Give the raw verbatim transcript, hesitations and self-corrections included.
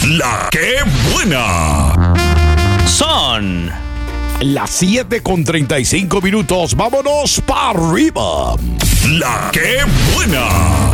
La que buena. Son las siete con treinta y cinco minutos. Vámonos para arriba. La que buena.